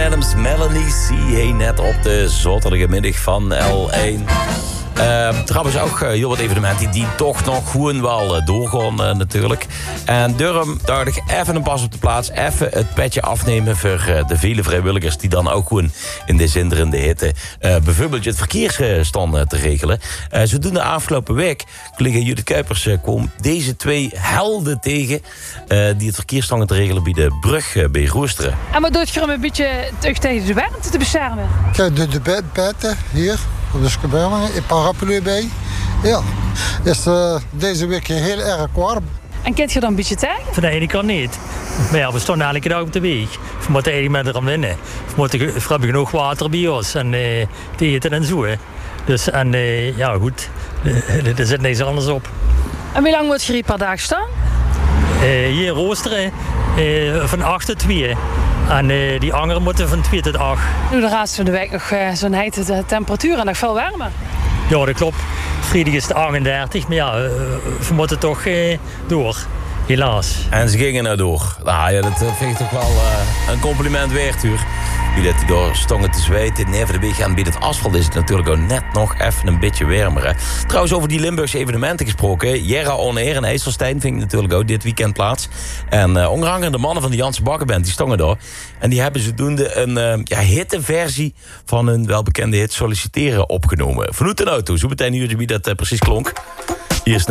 Adams, Melanie C. Hey, net op de zotterige van L1. Trouwens ook heel wat evenementen die toch nog gewoon wel doorgaan natuurlijk. En Durham dacht ik even een pas op de plaats. Even het petje afnemen voor de vele vrijwilligers die dan ook gewoon in de zinderende hitte bijvoorbeeld het verkeersstand te regelen. Zo doen de afgelopen week, collega Judith Kuipers kwam deze twee helden tegen die het verkeersstand te regelen bij de brug bij Roosteren. En wat doet je om een beetje tegen de warmte te beschermen? Kijk, de bedden hier. Op de Skabellen, een paraplu bij. Ja, is deze week heel erg warm. En kent je dan een beetje tegen? Van de ene kant niet. Maar ja, we staan elke dag op de weg. We moeten eigenlijk met eraan winnen. We hebben genoeg water bij ons en te eten en zo. Dus en ja goed, er zit niks anders op. En hoe lang wordt je hier per dag staan? Hier in Roosteren van 8 tot 2. En die anderen moeten van 2 tot 8. Nu de rest van de week nog zo'n hete temperatuur en nog veel warmer. Ja, dat klopt. Vrijdag is het 38, maar ja, we moeten toch door. Helaas. En ze gingen nou door. Nou ja, dat vind ik toch wel een compliment waard, hoor. Wie dat die door stongen te zweten, neven de weg en bij het asfalt is het natuurlijk ook net nog even een beetje warmer. Hè. Trouwens, over die Limburgse evenementen gesproken. Jera On Air in IJsselstein vindt natuurlijk ook dit weekend plaats. En onder andere de mannen van de Janse Bakkenband, die stongen daar. En die hebben zodoende een hitte versie van hun welbekende hit Solliciteren opgenomen. Vanuit een auto, zo meteen nu wie dat precies klonk. Hier is